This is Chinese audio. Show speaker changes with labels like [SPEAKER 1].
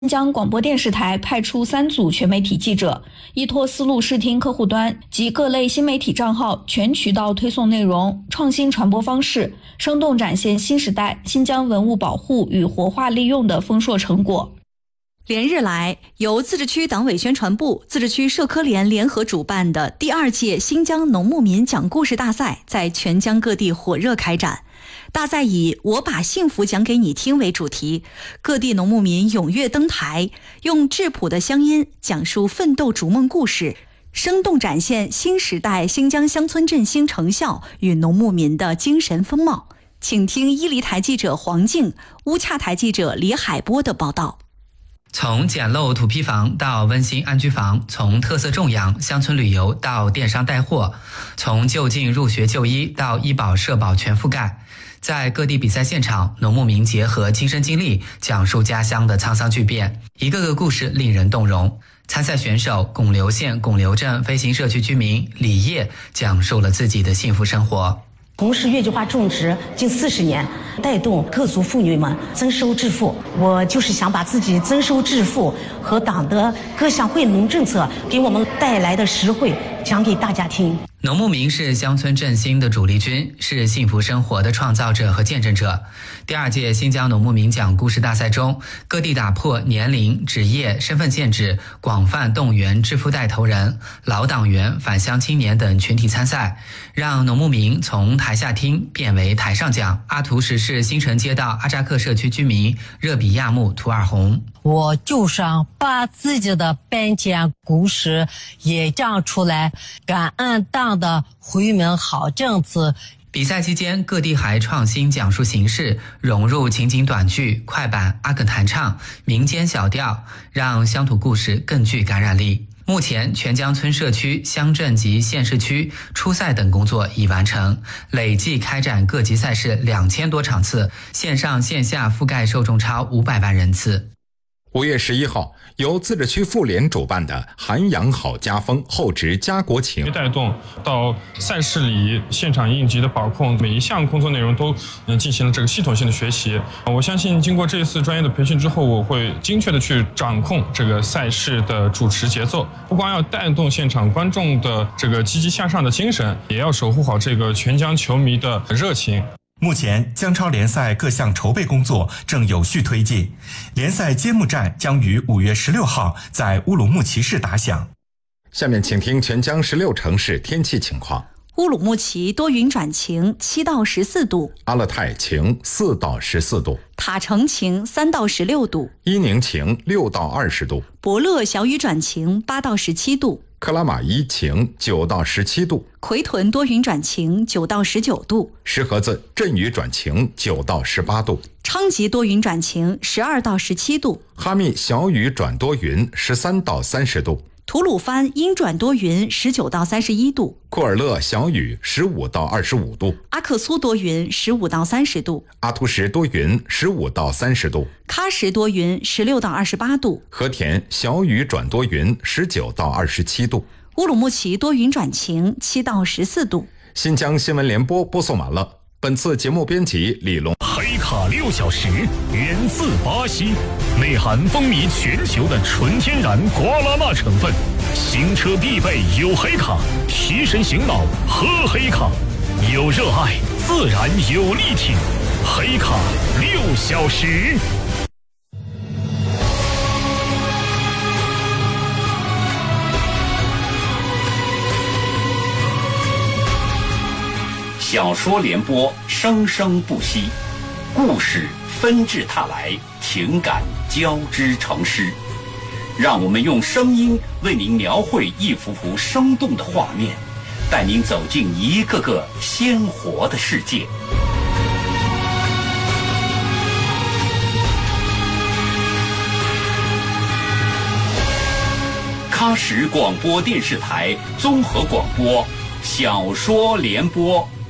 [SPEAKER 1] 新疆广播电视台派出3组全媒体记者，依托丝路视听客户端及各类新媒体账号全渠道推送内容，创新传播方式，生动展现新时代新疆文物保护与活化利用的丰硕成果。
[SPEAKER 2] 连日来，由自治区党委宣传部、自治区社科联联合主办的第2届新疆农牧民讲故事大赛在全疆各地火热开展。大赛以“我把幸福讲给你听”为主题，各地农牧民踊跃登台，用质朴的乡音讲述奋斗逐梦故事，生动展现新时代新疆乡村振兴成效与农牧民的精神风貌。请听伊犁台记者黄静、乌恰台记者李海波的报道。
[SPEAKER 3] 从简陋土坯房到温馨安居房，从特色种养、乡村旅游到电商带货，从就近入学就医到医保社保全覆盖。在各地比赛现场，农牧民结合亲身经历，讲述家乡的沧桑巨变，一个个故事令人动容。参赛选手巩留县巩留镇飞行社区居民李烨讲述了自己的幸福生活。
[SPEAKER 4] 从事月季花种植近40年，带动各族妇女们增收致富。我就是想把自己增收致富和党的各项惠农政策给我们带来的实惠讲给大家听。
[SPEAKER 3] 农牧民是乡村振兴的主力军，是幸福生活的创造者和见证者。第2届新疆农牧民讲故事大赛中，各地打破年龄、职业、身份限制，广泛动员致富带头人、老党员、返乡青年等群体参赛，让农牧民从台下听变为台上讲。阿图什市新城街道阿扎克社区居民热比亚木图尔红，
[SPEAKER 5] 我就想把自己的本件故事也讲出来，感恩党的惠民好政策。
[SPEAKER 3] 比赛期间，各地还创新讲述形式，融入情景短剧、快板、阿肯弹唱、民间小调，让乡土故事更具感染力。目前，全疆村社区、乡镇及县市区初赛等工作已完成，累计开展各级赛事2000多场次，线上线下覆盖受众超500万人次。
[SPEAKER 6] 5月11号，由自治区妇联主办的涵养好家风，厚植家国情，
[SPEAKER 7] 带动到赛事里现场应急的把控，每一项工作内容都进行了这个系统性的学习。我相信经过这一次专业的培训之后，我会精确的去掌控这个赛事的主持节奏，不光要带动现场观众的这个积极向上的精神，也要守护好这个全疆球迷的热情。
[SPEAKER 8] 目前，疆超联赛各项筹备工作正有序推进，联赛揭幕战将于5月16号在乌鲁木齐市打响。
[SPEAKER 6] 下面请听全疆16城市天气情况。
[SPEAKER 2] 乌鲁木齐多云转晴7到14度，
[SPEAKER 6] 阿勒泰晴4到14度，
[SPEAKER 2] 塔城晴3到16度，
[SPEAKER 6] 伊宁晴6到20度，
[SPEAKER 2] 博乐小雨转晴8到17度，
[SPEAKER 6] 克拉玛依晴9到17度，
[SPEAKER 2] 奎屯多云转晴9到19度，
[SPEAKER 6] 石河子阵雨转晴9到18度，
[SPEAKER 2] 昌吉多云转晴12到17度，
[SPEAKER 6] 哈密小雨转多云13到30度，
[SPEAKER 2] 吐鲁番阴转多云19到31度，
[SPEAKER 6] 库尔勒小雨15到25度，
[SPEAKER 2] 阿克苏多云15到30度，
[SPEAKER 6] 阿图什多云15到30度，
[SPEAKER 2] 喀什多云16到28度，
[SPEAKER 6] 和田小雨转多云19到27度，
[SPEAKER 2] 乌鲁木齐多云转晴7到14度。
[SPEAKER 6] 新疆新闻联播播送完了。本次节目编辑李龙。
[SPEAKER 9] 黑卡6小时，源自巴西，内含风靡全球的纯天然瓜拉纳成分，行车必备有黑卡，提神醒脑喝黑卡，有热爱自然有力挺，黑卡6小时。
[SPEAKER 10] 小说联播，生生不息，故事纷至沓来，情感交织成诗。让我们用声音为您描绘一幅幅生动的画面，带您走进一个个鲜活的世界。喀什广播电视台综合广播，小说联播。